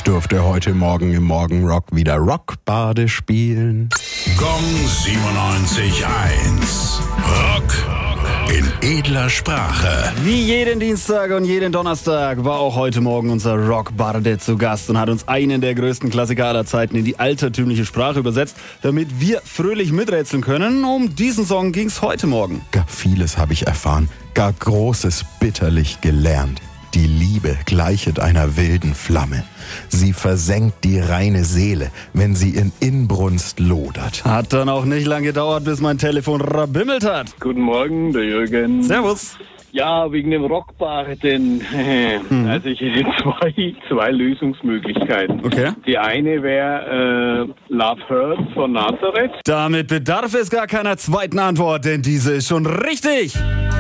durfte heute Morgen im Morgenrock wieder Rockbade spielen. Gong 97.1. Rock in edler Sprache. Wie jeden Dienstag und jeden Donnerstag war auch heute Morgen unser Rockbarde zu Gast und hat uns einen der größten Klassiker aller Zeiten in die altertümliche Sprache übersetzt, damit wir fröhlich miträtseln können. Um diesen Song ging's heute Morgen. Gar vieles habe ich erfahren, gar Großes bitterlich gelernt. Die Liebe gleichet einer wilden Flamme. Sie versenkt die reine Seele, wenn sie in Inbrunst lodert. Hat dann auch nicht lange gedauert, bis mein Telefon rabimmelt hat. Guten Morgen, der Jürgen. Servus. Ja, wegen dem Rockbarden. Also ich hätte zwei Lösungsmöglichkeiten. Okay. Die eine wäre Love Hurts von Nazareth. Damit bedarf es gar keiner zweiten Antwort, denn diese ist schon richtig.